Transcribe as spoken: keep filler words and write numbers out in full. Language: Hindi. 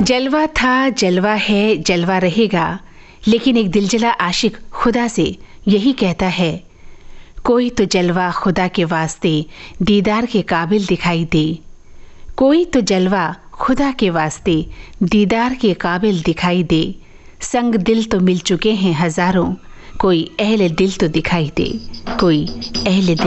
जलवा था, जलवा है, जलवा रहेगा, लेकिन एक दिलजला आशिक खुदा से यही कहता है, कोई तो जलवा खुदा के वास्ते दीदार के काबिल दिखाई दे। कोई तो जलवा खुदा के वास्ते दीदार के काबिल दिखाई दे। संग दिल तो मिल चुके हैं हजारों, कोई अहले दिल तो दिखाई दे, कोई अहले दिल